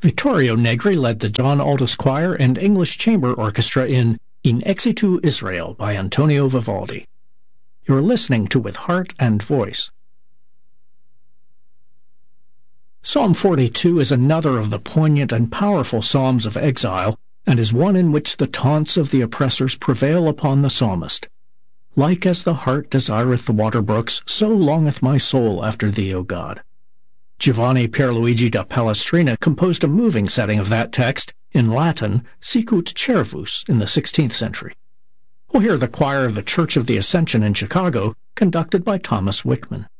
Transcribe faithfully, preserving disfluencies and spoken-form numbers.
Vittorio Negri led the John Aldous Choir and English Chamber Orchestra in In Exitu Israel by Antonio Vivaldi. You're listening to With Heart and Voice. Psalm forty-two is another of the poignant and powerful psalms of exile, and is one in which the taunts of the oppressors prevail upon the psalmist. Like as the hart desireth the water brooks, so longeth my soul after thee, O God. Giovanni Pierluigi da Palestrina composed a moving setting of that text, in Latin, Sicut Cervus, in the sixteenth century. We'll hear the choir of the Church of the Ascension in Chicago, conducted by Thomas Wickman.